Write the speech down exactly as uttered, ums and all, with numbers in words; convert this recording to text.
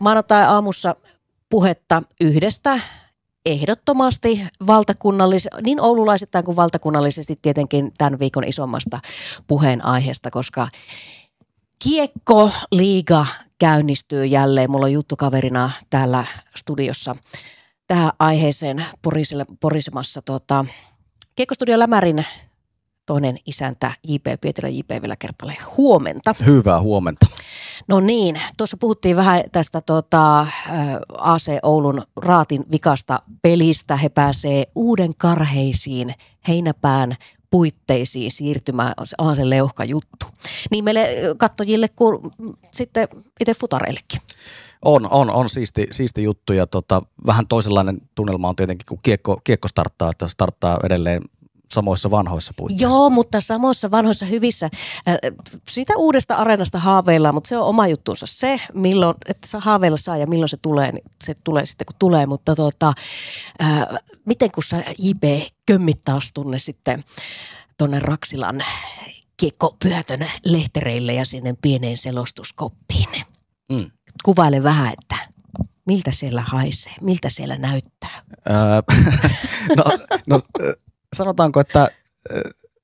maanantai-aamussa puhetta yhdestä ehdottomasti valtakunnallis- niin oululaisittain kuin valtakunnallisesti tietenkin tämän viikon isommasta puheenaiheesta, koska Kiekko-liiga käynnistyy jälleen. Mulla on juttukaverina täällä studiossa tähän aiheeseen porisemassa tuota, Kiekko-studio Lämärin toinen isäntä J P Pietilä, J P Villa-Kerpala. Huomenta. Hyvää huomenta. No niin, tuossa puhuttiin vähän tästä tuota, A C Oulun Raatin vikasta pelistä. He pääsee uuden karheisiin heinäpään puitteisiin siirtymään, on se leuhka juttu. Niin meille katsojille kuin sitten itse futareillekin. On, on, on siisti, siisti juttu ja tota, vähän toisenlainen tunnelma on tietenkin, kun kiekko, kiekko starttaa, että starttaa edelleen samoissa vanhoissa puitteissa. Joo, mutta samoissa vanhoissa hyvissä. Sitä uudesta areenasta haaveillaan, mutta se on oma juttuunsa se, milloin, että haaveilla saa ja milloin se tulee, niin se tulee sitten kun tulee. Mutta tota, ää, miten kun sä J P kömmit taas tunne sitten tuonne Raksilan Kiekko-pyhätön lehtereille ja sinne pieneen selostuskoppiin. Mm. Kuvaile vähän, että miltä siellä haisee, miltä siellä näyttää. no, no sanotaanko, että